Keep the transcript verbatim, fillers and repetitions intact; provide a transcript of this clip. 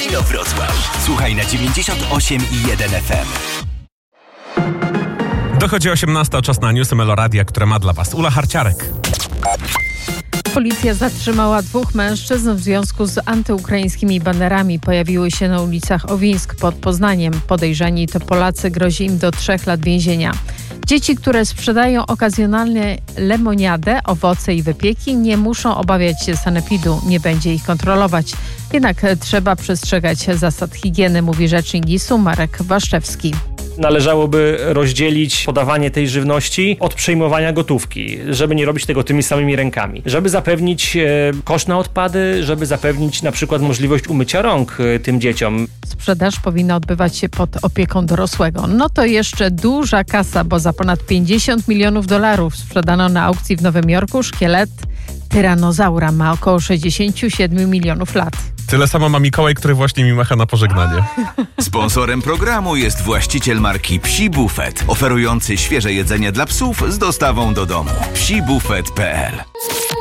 Radio Wrocław. Słuchaj na dziewięćdziesiąt osiem i jeden F M. Dochodzi osiemnasta, czas na newsy Meloradia, które ma dla Was Ula Harciarek. Policja zatrzymała dwóch mężczyzn w związku z antyukraińskimi banerami. Pojawiły się na ulicach Owińsk pod Poznaniem. Podejrzani to Polacy, grozi im do trzech lat więzienia. Dzieci, które sprzedają okazjonalnie lemoniadę, owoce i wypieki, nie muszą obawiać się sanepidu. Nie będzie ich kontrolować. Jednak trzeba przestrzegać zasad higieny, mówi rzecznik gisu Marek Waszczewski. Należałoby rozdzielić podawanie tej żywności od przejmowania gotówki, żeby nie robić tego tymi samymi rękami. Żeby zapewnić e, kosz na odpady, żeby zapewnić na przykład możliwość umycia rąk e, tym dzieciom. Sprzedaż powinna odbywać się pod opieką dorosłego. No to jeszcze duża kasa, bo za ponad pięćdziesiąt milionów dolarów sprzedano na aukcji w Nowym Jorku szkielet tyranozaura. Ma około sześćdziesiąt siedem milionów lat. Tyle samo ma Mikołaj, który właśnie mi macha na pożegnanie. Sponsorem programu jest właściciel marki Psi Buffet, oferujący świeże jedzenie dla psów z dostawą do domu. psi buffet kropka p l